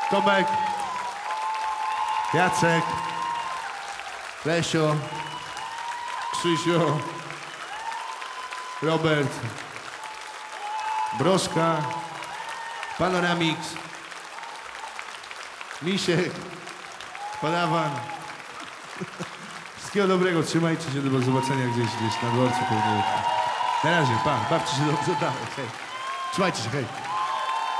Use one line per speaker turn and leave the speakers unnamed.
Tomek, Jacek, Lesio, Krzysiu, Robert, Broszka, Panoramix, Misiek, Padawan. Wszystkiego dobrego, trzymajcie się, do zobaczenia gdzieś na dworcu pewnie. Na razie, bawcie się dobrze, tak, hej. Trzymajcie się, hej.